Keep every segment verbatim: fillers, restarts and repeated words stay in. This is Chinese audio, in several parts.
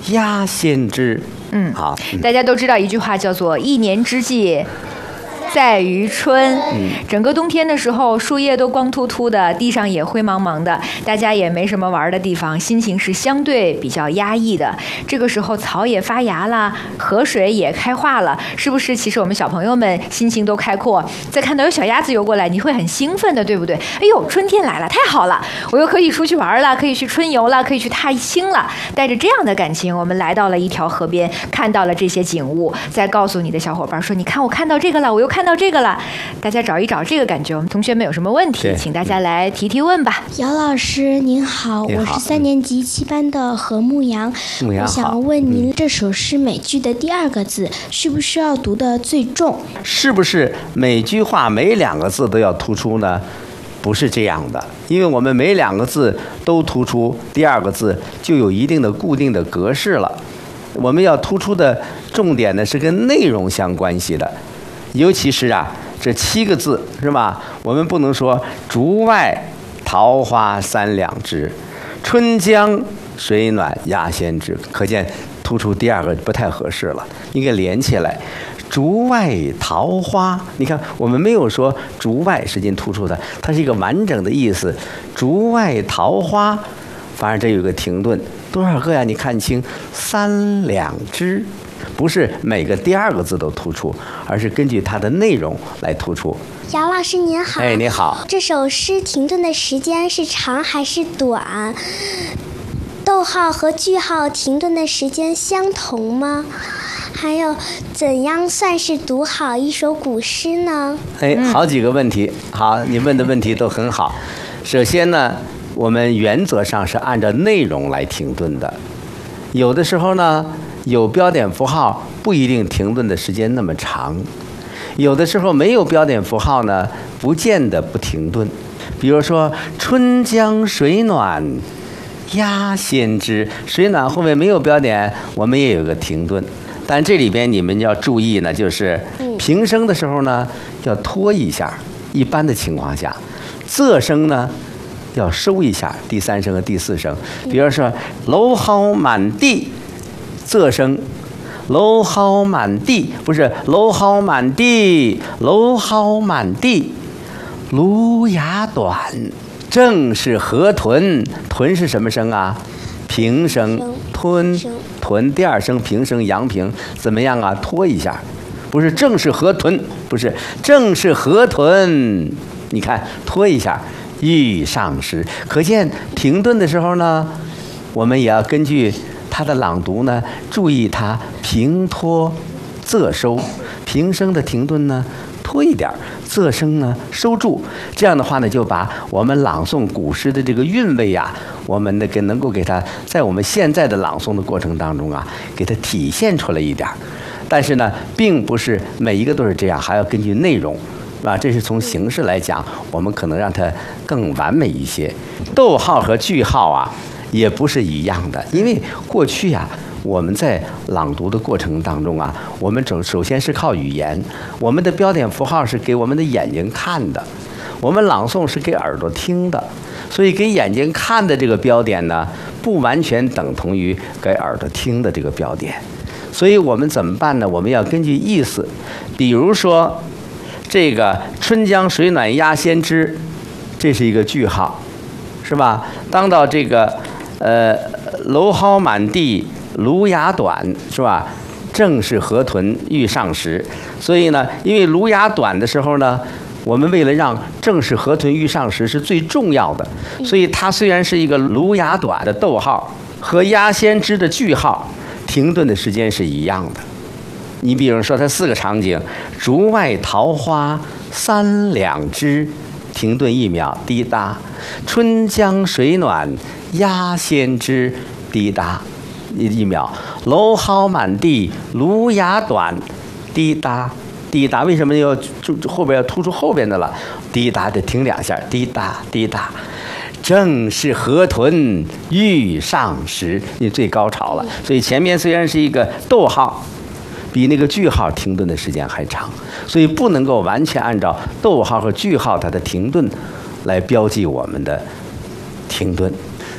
压先知。 嗯， 好， 嗯、大家都知道一句话叫做“一年之计在于春”，整个冬天的时候，树叶都光秃秃的，地上也灰茫茫的，大家也没什么玩的地方，心情是相对比较压抑的。这个时候，草也发芽了，河水也开化了，是不是？其实我们小朋友们心情都开阔，再看到有小鸭子游过来，你会很兴奋的，对不对？哎呦，春天来了，太好了，我又可以出去玩了，可以去春游了，可以去踏青了。带着这样的感情，我们来到了一条河边，看到了这些景物，再告诉你的小伙伴说：“你看，我看到这个了，我又看。”到这个了，大家找一找这个感觉。我们同学们有什么问题，请大家来提提问吧。 姚老师您好， 你好， 我是三年级七班的何牧阳。 牧阳好， 我想问您，这首诗每句的第二个字是不是要读的最重？ 是不是每句话每两个字都要突出呢？不是这样的，因为我们每两个字都突出，第二个字就有一定的固定的格式了。我们要突出的重点呢是跟内容相关系的。尤其是啊，这七个字是吧？我们不能说竹外桃花三两枝，春江水暖鸭先知。可见突出第二个不太合适了，应该连起来。竹外桃花，你看我们没有说竹外实际突出的，它是一个完整的意思。竹外桃花，反而这有个停顿，多少个呀？你看清，三两枝。不是每个第二个字都突出，而是根据它的内容来突出。 姚老师您好。 哎，你好。 这首诗停顿的时间是长还是短？逗号和句号停顿的时间相同吗？还有，怎样算是读好一首古诗呢？ 哎，好几个问题。好，你问的问题都很好。首先呢，我们原则上是按照内容来停顿的。有的时候呢，有标点符号不一定停顿的时间那么长，有的时候没有标点符号呢，不见得不停顿。比如说春江水暖鸭先知，水暖后面没有标点，我们也有个停顿。但这里边你们要注意呢，就是平声的时候呢要拖一下，一般的情况下，仄声呢要收一下，第三声和第四声。比如说蒌蒿满地，仄声，蒌蒿满地，不是蒌蒿满地，蒌蒿满地，芦芽短，正是河豚。豚是什么声啊？平声。吞，豚第二声平声阳平，怎么样啊？拖一下，不是正是河豚，不是正是河豚。你看拖一下，欲上时。可见停顿的时候呢，我们也要根据它的朗读呢，注意它平拖仄收，平声的停顿呢拖一点，仄声呢收住。这样的话呢，就把我们朗诵古诗的这个韵味呀、啊，我们那个能够给它在我们现在的朗诵的过程当中啊，给它体现出来一点。但是呢，并不是每一个都是这样，还要根据内容。啊，这是从形式来讲，我们可能让它更完美一些。逗号和句号啊，也不是一样的，因为过去啊，我们在朗读的过程当中啊，我们首首先是靠语言，我们的标点符号是给我们的眼睛看的，我们朗诵是给耳朵听的，所以给眼睛看的这个标点呢，不完全等同于给耳朵听的这个标点。所以我们怎么办呢？我们要根据意思，比如说这个春江水暖鸭先知，这是一个句号，是吧？当到这个呃蒌蒿满地芦芽短，是吧？正是河豚欲上时。所以呢，因为芦芽短的时候呢，我们为了让正是河豚欲上时是最重要的，所以它虽然是一个芦芽短的逗号，和鸭先知的句号停顿的时间是一样的。你比如说它四个场景，竹外桃花三两枝，停顿一秒，滴答；春江水暖鸭先知，滴答一一秒；蒌蒿满地芦芽短，滴答滴答。为什么要就后边要突出后边的了？滴答得停两下，滴答滴答。正是河豚欲上时，你最高潮了。所以前面虽然是一个逗号，比那个句号停顿的时间还长，所以不能够完全按照逗号和句号它的停顿来标记我们的停顿。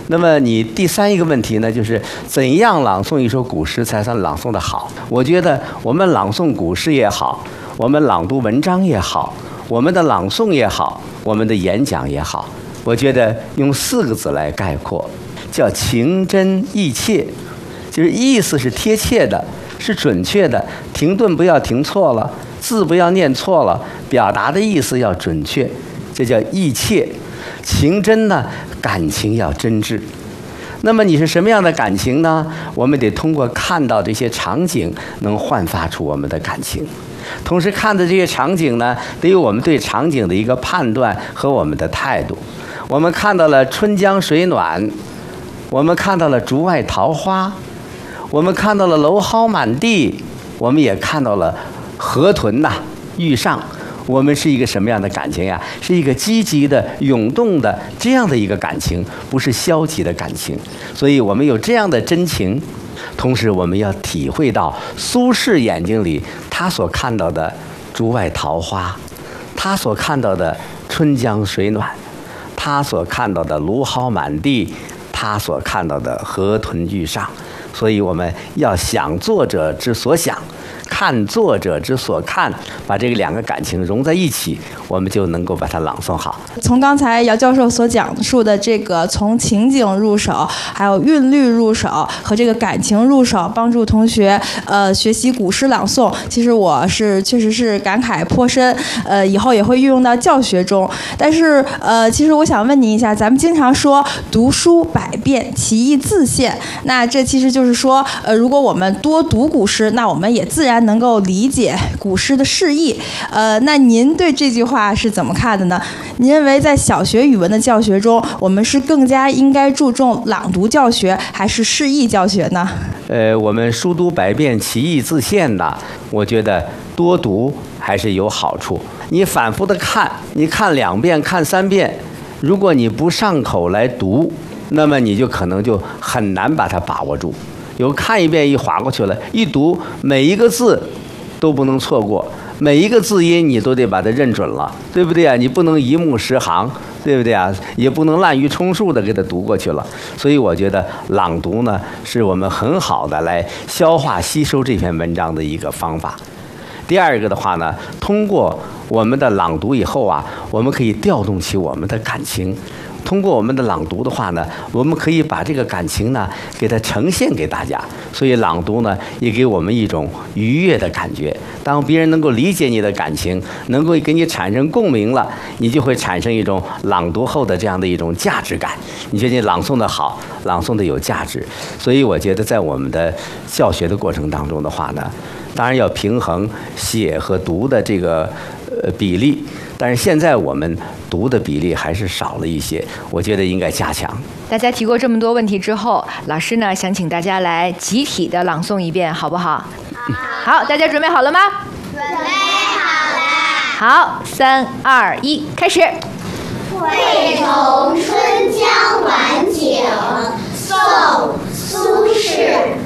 那么你第三一个问题呢，就是怎样朗诵一首古诗才算朗诵的好？我觉得我们朗诵古诗也好，我们朗读文章也好，我们的朗诵也好，我们的演讲也好，我觉得用四个字来概括，叫情真意切，就是意思是贴切的，是准确的，停顿不要停错了，字不要念错了，表达的意思要准确，这叫意切。情真呢，感情要真挚。那么你是什么样的感情呢？我们得通过看到这些场景，能焕发出我们的感情。同时看的这些场景呢，得有我们对场景的一个判断和我们的态度。我们看到了春江水暖，我们看到了竹外桃花，我们看到了蒌蒿满地，我们也看到了河豚呐、欲上。我们是一个什么样的感情呀？是一个积极的、涌动的这样的一个感情，不是消极的感情。所以我们有这样的真情，同时我们要体会到苏轼眼睛里他所看到的竹外桃花，他所看到的春江水暖，他所看到的蒌蒿满地，他所看到的河豚欲上。所以我们要想作者之所想，看作者之所看，把这个两个感情融在一起，我们就能够把它朗诵好。 从刚才姚教授所讲述的这个从情景入手，还有韵律入手和这个感情入手，帮助同学呃学习古诗朗诵，其实我是确实是感慨颇深，呃以后也会运用到教学中。但是呃其实我想问您一下，咱们经常说读书百遍，其义自现，那这其实就是说呃如果我们多读古诗，那我们也自然能够理解古诗的释义。呃，那您对这句话是怎么看的呢？您认为在小学语文的教学中，我们是更加应该注重朗读教学，还是释义教学呢？ 呃，我们书读百遍，其义自现的，我觉得多读还是有好处。你反复的看，你看两遍、看三遍，如果你不上口来读，那么你就可能就很难把它把握住。有看一遍一划过去了，一读每一个字都不能错过，每一个字音你都得把它认准了，对不对啊？你不能一目十行，对不对啊？也不能滥竽充数的给它读过去了。所以我觉得朗读呢，是我们很好的来消化吸收这篇文章的一个方法。第二个的话呢，通过我们的朗读以后啊，我们可以调动起我们的感情。通过我们的朗读的话呢，我们可以把这个感情呢给它呈现给大家，所以朗读呢也给我们一种愉悦的感觉。当别人能够理解你的感情，能够给你产生共鸣了，你就会产生一种朗读后的这样的一种价值感。你觉得你朗诵的好，朗诵的有价值。所以我觉得在我们的教学的过程当中的话呢，当然要平衡写和读的这个呃比例。但是现在我们读的比例还是少了一些，我觉得应该加强。 大家提过这么多问题之后，老师呢想请大家来集体的朗诵一遍，好不好？好，大家准备好了吗？ 准备好了。 好，三二一，开始。 惠从春江晚景，宋·苏轼。